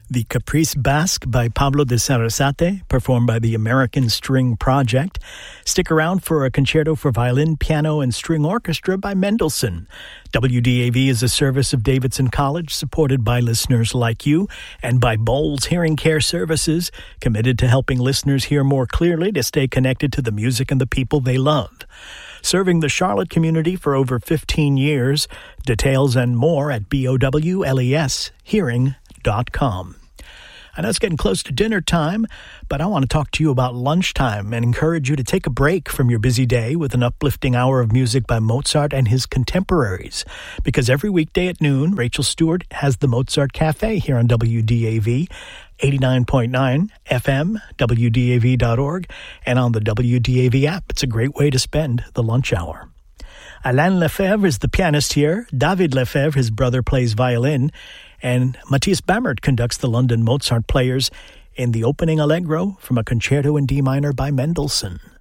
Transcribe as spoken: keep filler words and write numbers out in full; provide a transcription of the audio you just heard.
The Caprice Basque by Pablo de Sarasate, performed by the American String Project. Stick around for a concerto for violin, piano, and string orchestra by Mendelssohn. W D A V is a service of Davidson College, supported by listeners like you, and by Bowles Hearing Care Services, committed to helping listeners hear more clearly to stay connected to the music and the people they love. Serving the Charlotte community for over fifteen years. Details and more at bowles hearing dot com. I know it's getting close to dinner time, but I want to talk to you about lunchtime and encourage you to take a break from your busy day with an uplifting hour of music by Mozart and his contemporaries. Because every weekday at noon, Rachel Stewart has the Mozart Cafe here on W D A V, eighty-nine point nine F M, W D A V dot org, and on the W D A V app. It's a great way to spend the lunch hour. Alain Lefebvre is the pianist here. David Lefebvre, his brother, plays violin. And Matthias Bammert conducts the London Mozart Players in the opening allegro from a concerto in D minor by Mendelssohn.